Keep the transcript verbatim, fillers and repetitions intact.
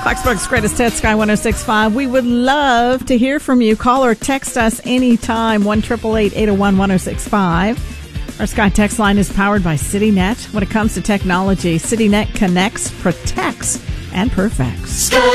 Foxbrook's Greatest Hits, Sky one oh six point five. We would love to hear from you. Call or text us anytime, one eight eight eight, eight oh one, one oh six five. Our Sky text line is powered by CityNet. When it comes to technology, CityNet connects, protects, and perfects.